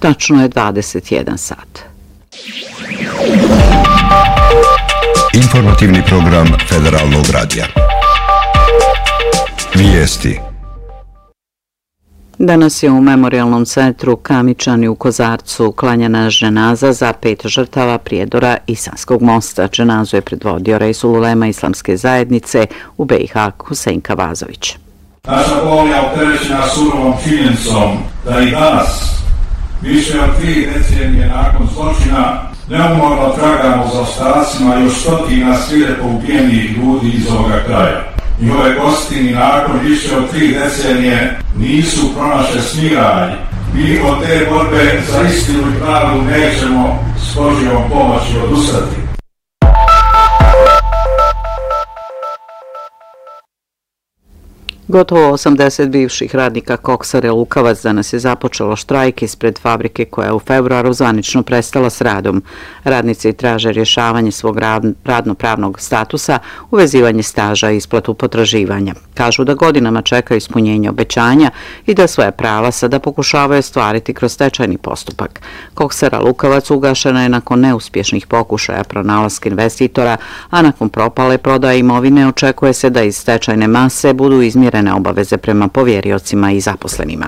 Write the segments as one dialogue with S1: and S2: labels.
S1: Tačno je 21 sat.
S2: Informativni program Federalnog radija. Vijesti.
S1: Danas je u Memorijalnom centru Kamičani u Kozarcu klanjana dženaza za 5 žrtava prijedora Isanskog mosta. Dženazu je predvodio Reisul Ulema Islamske zajednice u BiH Husein Kavazović.
S3: Naša bol je opterećena surovom činjenicom da i danas, više od 3 decenije nakon zločina, neumorno tragamo za ostacima još stotina slijepo ubijenih ljudi iz ovoga kraja. Njihove gostini nakon više od 3 decenije nisu pronašle smiraj. Mi od te borbe za istinu i pravdu nećemo s Božjom pomoći odustati.
S1: Gotovo 80 bivših radnika koksare Lukavac danas je započelo štrajk ispred fabrike koja je u februaru zvanično prestala s radom. Radnici traže rješavanje svog radno-pravnog statusa, uvezivanje staža i isplatu potraživanja. Kažu da godinama čekaju ispunjenje obećanja i da svoje prava sada pokušavaju ostvariti kroz stečajni postupak. Koksara Lukavac ugašena je nakon neuspješnih pokušaja pronalaska investitora, a nakon propale prodaje imovine očekuje se da iz stečajne mase budu izmjerene obaveze prema povjeriocima i zaposlenima.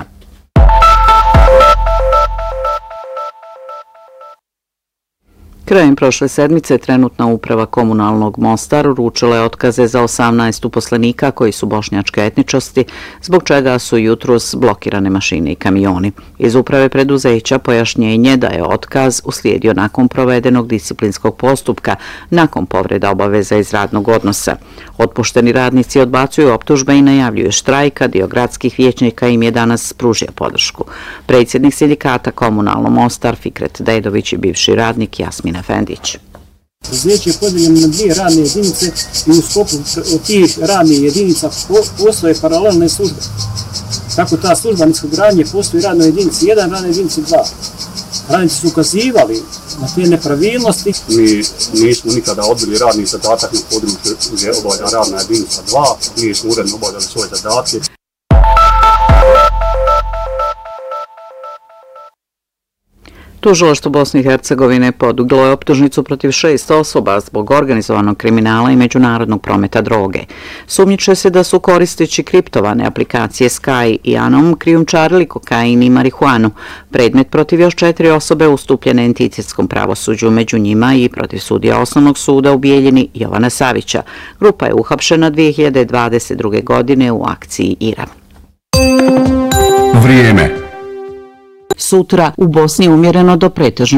S1: Krajem prošle sedmice trenutna uprava komunalnog Mostar uručila je otkaze za 18 uposlenika koji su bošnjačke etničnosti, zbog čega su jutros blokirane mašine i kamioni. Iz uprave preduzeća pojašnjenje da je otkaz uslijedio nakon provedenog disciplinskog postupka, nakon povreda obaveza iz radnog odnosa. Otpušteni radnici odbacuju optužbe i najavljuju štrajk, a dio gradskih vijećnika im je danas pružio podršku. Predsjednik sindikata komunalno Mostar Fikret Dedović i bivši radnik Jasmin Efendić.
S4: Preduzeće je podijeljeno na 2 radne jedinice i u sklopu tih radnih jedinica postoje paralelne službe. Tako ta služba niskogradnje postoji radnoj jedinici 1, radnoj jedinici 2. Radnici su ukazivali na te nepravilnosti.
S5: Mi nismo nikada odbili radni zadatak na području gdje je obavljena radna jedinica 2. Mi smo uredno obavljali svoje zadatke.
S1: Tužilaštvo Bosne i Hercegovine podiglo je optužnicu protiv 6 osoba zbog organizovanog kriminala i međunarodnog prometa droge. Sumnjiče se da su koristeći kriptovane aplikacije Sky i Anom krijumčarili kokain i marihuanu. Predmet protiv još 4 osobe ustupljen entitetskom pravosuđu, među njima i protiv sudija Osnovnog suda u Bijeljini Jovana Savića. Grupa je uhapšena 2022. godine u akciji Ira.
S2: Vrijeme.
S1: Sutra u Bosni umjereno do pretežno